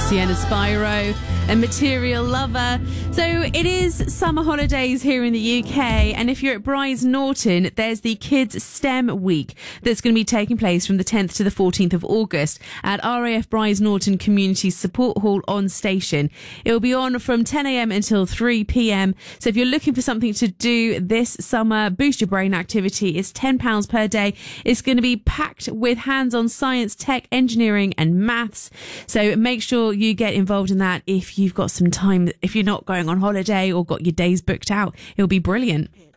Sienna Spyro and Material Lover. So it is summer holidays here in the UK, and if you're at Brize Norton, there's the Kids STEM Week that's going to be taking place from the 10th to the 14th of August at RAF Brize Norton Community Support Hall on station. It will be on from 10 a.m. until 3 p.m. So if you're looking for something to do this summer, boost your brain activity, it's £10 per day. It's going to be packed with hands-on science, tech, engineering and maths. So make sure you get involved in that if you've got some time, if you're not going on holiday or got your days booked out. It'll be brilliant.